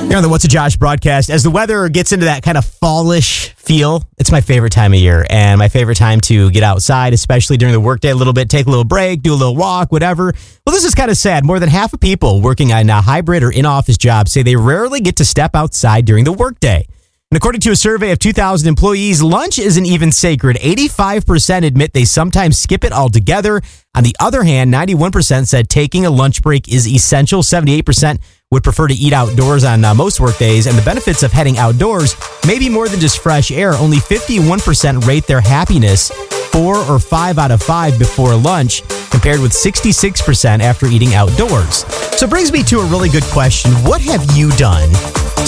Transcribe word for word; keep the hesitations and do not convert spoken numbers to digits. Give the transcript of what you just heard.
Here on the What's a Josh broadcast, as the weather gets into that kind of fallish feel, it's my favorite time of year and my favorite time to get outside, especially during the workday a little bit, take a little break, do a little walk, whatever. Well, this is kind of sad. More than half of people working on a hybrid or in-office jobs say they rarely get to step outside during the workday. And according to a survey of two thousand employees, lunch isn't even sacred. eighty-five percent admit they sometimes skip it altogether. On the other hand, ninety-one percent said taking a lunch break is essential. seventy-eight percent would prefer to eat outdoors on uh, most work days. And the benefits of heading outdoors may be more than just fresh air. Only fifty-one percent rate their happiness four or five out of five before lunch, compared with sixty-six percent after eating outdoors. So it brings me to a really good question. What have you done